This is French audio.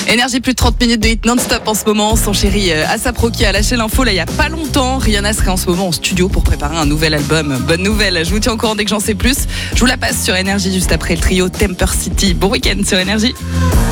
Énergie, plus de 30 minutes de hit non-stop en ce moment. Son chéri Asapro qui a lâché l'info là il y a pas longtemps. Rihanna serait en ce moment en studio pour préparer un nouvel album. Bonne nouvelle, je vous tiens au courant dès que j'en sais plus. Je vous la passe sur Énergie juste après le trio Temper City. Bon week-end sur Énergie.